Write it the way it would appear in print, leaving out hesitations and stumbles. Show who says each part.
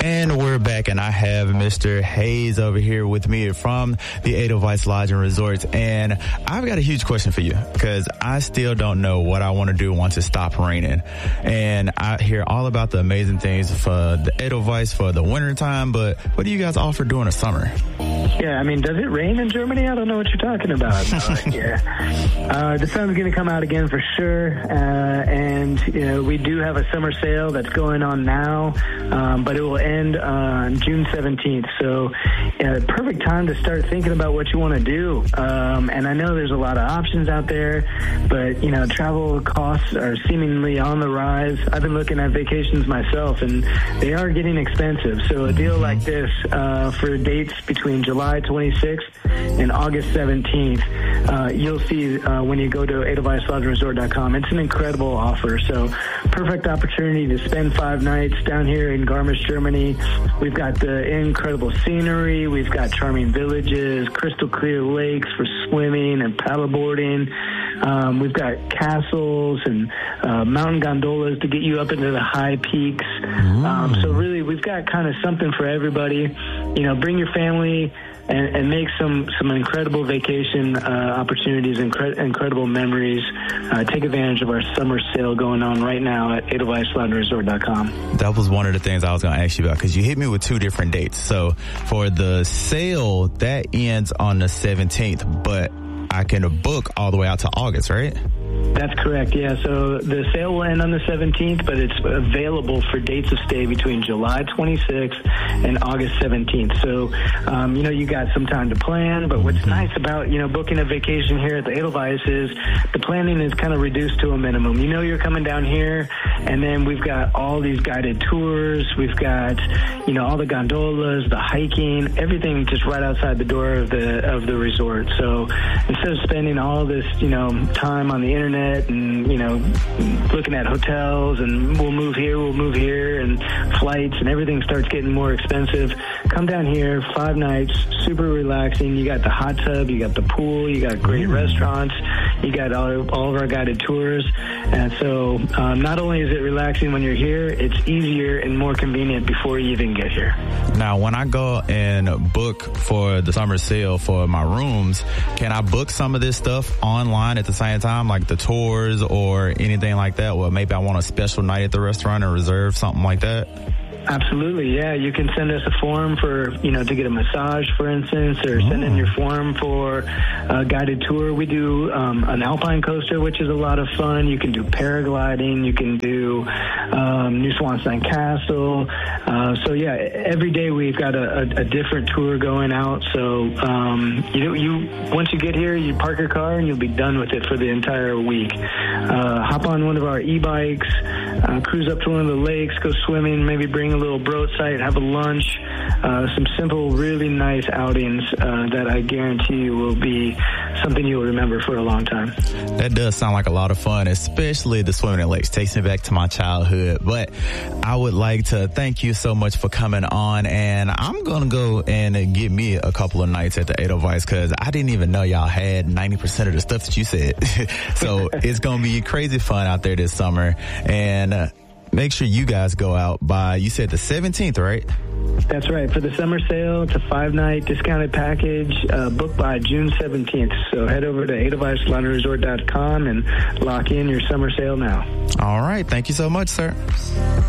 Speaker 1: And we're back, and I have Mr. Hayes over here with me from the Edelweiss Lodge and Resorts. And I've got a huge question for you, because I still don't know what I want to do once it stops raining. And I hear all about the amazing things for the Edelweiss for the winter time, but what do you guys offer during the summer?
Speaker 2: Yeah, I mean, does it rain in Germany? I don't know what you're talking about. The sun's going to come out again for sure. And, we do have a summer sale that's going on now, but it will end on June 17th. So perfect time to start thinking about what you want to do. And I know there's a lot of options out there, but, travel costs are seemingly on the rise. I've been looking at vacations myself, and they are getting expensive. So a deal like this for dates between July 26th and August 17th, you'll see when you go to EdelweissLodgeResort.com. It's an incredible offer. So perfect opportunity to spend 5 nights down here in Garmisch, Germany. We've got the incredible scenery. We've got charming villages, crystal clear lakes for swimming and paddleboarding. We've got castles and mountain gondolas to get you up into the high peaks. So really, we've got kind of something for everybody. Bring your family and make some incredible vacation opportunities, incredible memories. Take advantage of our summer sale going on right now at EdelweissLodgeResort.com.
Speaker 1: That was one of the things I was going to ask you about, because you hit me with 2 different dates. So for the sale, that ends on the 17th, but I can book all the way out to August, right?
Speaker 2: That's correct, yeah. So the sale will end on the 17th, but it's available for dates of stay between July 26th and August 17th. So, you got some time to plan, but what's nice about, booking a vacation here at the Edelweiss is the planning is kind of reduced to a minimum. You're coming down here, and then we've got all these guided tours. We've got, all the gondolas, the hiking, everything just right outside the door of the resort. So instead of spending all this, time on the internet and, looking at hotels and we'll move here and flights and everything starts getting more expensive, come down here, 5 nights, super relaxing. You got the hot tub, you got the pool, you got great restaurants, you got all of our guided tours. And so not only is it relaxing when you're here, it's easier and more convenient before you even get here.
Speaker 1: Now, when I go and book for the summer sale for my rooms, can I book some of this stuff online at the same time, like the tours or anything like that? Well, maybe I want a special night at the restaurant and reserve something like that.
Speaker 2: Absolutely, yeah. You can send us a form for, to get a massage, for instance, or send in your form for a guided tour. We do an alpine coaster, which is a lot of fun. You can do paragliding. You can do Neuschwanstein Castle. So, yeah, every day we've got a different tour going out. So, you once you get here, you park your car and you'll be done with it for the entire week. Hop on one of our e-bikes, cruise up to one of the lakes, go swimming, maybe bring a little broadside, have a lunch, some simple, really nice outings that I guarantee you will be something you'll remember for a long time.
Speaker 1: That does sound like a lot of fun, especially the swimming in lakes. Takes me back to my childhood. But I would like to thank you so much for coming on, and I'm going to go and get me a couple of nights at the Edelweiss, because I didn't even know y'all had 90% of the stuff that you said. So it's going to be crazy fun out there this summer. And make sure you guys go out by, you said the 17th, right?
Speaker 2: That's right. For the summer sale, it's a 5-night discounted package, booked by June 17th. So head over to EdelweissLodgeResort.com and lock in your summer sale now.
Speaker 1: All right. Thank you so much, sir.